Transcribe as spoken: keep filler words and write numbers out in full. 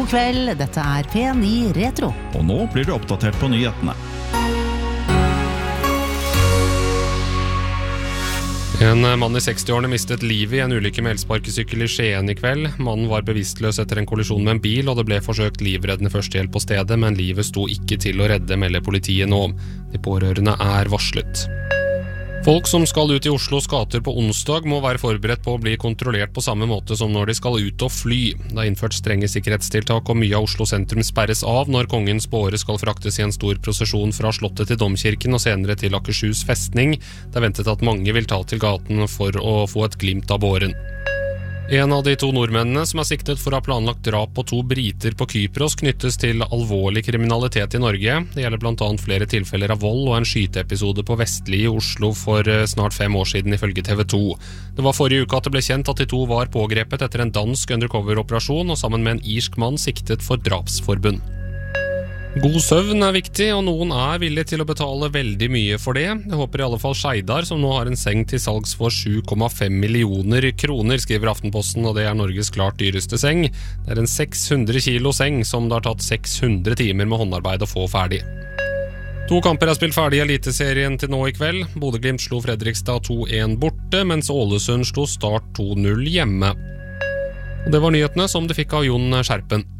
God kveld, dette er P ni Retro. Og nå blir du oppdatert på nyhetene. En mann i seksti-årene mistet livet i en ulykke med elsparkesykkel i Skien i kveld. Mannen var bevisstløs etter en kollisjon med en bil, og det ble forsøkt livreddende førstehjelp på stedet, men livet sto ikke til å redde, melder politiet nå. De pårørende er varslet. Folk som skal ut i Oslos gater på onsdag må være forberedt på å bli kontrollert på samme måte som når de skal ut og fly. Det er innført strenge sikkerhetstiltak, og mye av Oslo sentrum sperres av når kongens båre skal fraktes i en stor prosesjon fra Slottet til Domkirken og senere til Akershus festning. Det er ventet at mange vil ta til gaten for å få et glimt av båren. En av de to nordmennene som er siktet for å ha planlagt drap på to briter på Kypros knyttes til alvorlig kriminalitet i Norge. Det gjelder blant annet flere tilfeller av vold og en skyteepisode på Vestli i Oslo for snart fem år siden ifølge T V to. Det var forrige uke at det ble kjent at de to var pågrepet etter en dansk undercover-operasjon og sammen med en irsk mann siktet for drapsforbund. God søvn er viktig, og noen er villige til å betale veldig mye for det. Jeg håper i alle fall Skeidar, som nå har en seng til salgs for sju komma fem millioner kroner, skriver Aftenposten, og det er Norges klart dyreste seng. Det er en seks hundre kilo seng som det har tatt seks hundre timer med håndarbeid å få ferdig. To kamper er spilt ferdig i Eliteserien til nå i kveld. Bodø/Glimt slo Fredrikstad to en borte, mens Ålesund slo Start to null hjemme. Og det var nyhetene som du fikk av Jon Skjerpen.